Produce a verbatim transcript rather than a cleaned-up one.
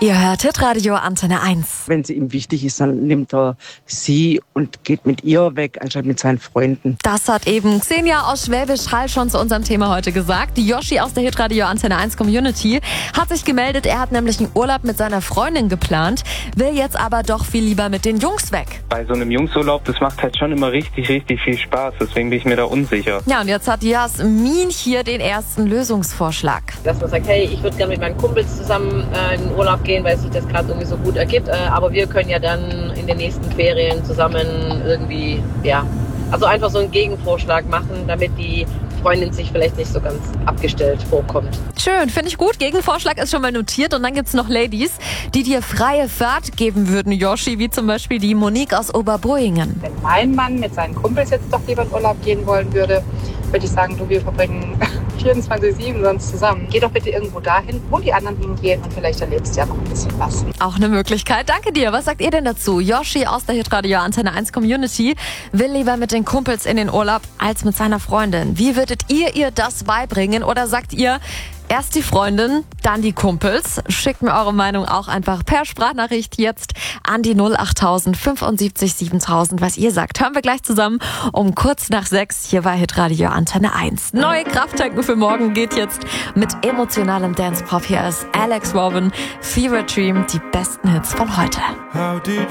Ihr hört Hitradio Antenne eins. Wenn sie ihm wichtig ist, dann nimmt er sie und geht mit ihr weg, anstatt mit seinen Freunden. Das hat eben Xenia aus Schwäbisch Hall schon zu unserem Thema heute gesagt. Die Yoshi aus der Hitradio Antenne eins Community hat sich gemeldet. Er hat nämlich einen Urlaub mit seiner Freundin geplant, will jetzt aber doch viel lieber mit den Jungs weg. Bei so einem Jungsurlaub, das macht halt schon immer richtig, richtig viel Spaß. Deswegen bin ich mir da unsicher. Ja, und jetzt hat Jasmin hier den ersten Lösungsvorschlag. Dass man sagt, hey, ich würde gerne mit meinen Kumpels zusammen äh, in den Urlaub gehen, weil sich das gerade irgendwie so gut ergibt. Äh, aber wir können ja dann in den nächsten Ferien zusammen irgendwie, ja, also einfach so einen Gegenvorschlag machen, damit die Freundin sich vielleicht nicht so ganz abgestellt vorkommt. Schön, finde ich gut. Gegenvorschlag ist schon mal notiert. Und dann gibt's noch Ladies, die dir freie Fahrt geben würden, Yoshi, wie zum Beispiel die Monique aus Oberbrüingen. Wenn mein Mann mit seinen Kumpels jetzt doch lieber in Urlaub gehen wollen würde, würde ich sagen, du, wir verbringen vierundzwanzig sieben sonst zusammen. Geh doch bitte irgendwo dahin, wo die anderen hingehen und vielleicht erlebst du ja noch ein bisschen was. Auch eine Möglichkeit. Danke dir. Was sagt ihr denn dazu? Yoshi aus der Hitradio Antenne eins Community will lieber mit den Kumpels in den Urlaub als mit seiner Freundin. Wie würdet ihr ihr das beibringen? Oder sagt ihr, erst die Freundin, dann die Kumpels? Schickt mir eure Meinung auch einfach per Sprachnachricht jetzt an die null achttausend fünfundsiebzig siebentausend. Was ihr sagt, hören wir gleich zusammen um kurz nach sechs hier bei Hitradio Antenne eins. Neue Kraft tanken für morgen geht jetzt mit emotionalem Dance-Pop. Hier ist Alex Robin, Fever Dream, die besten Hits von heute. How did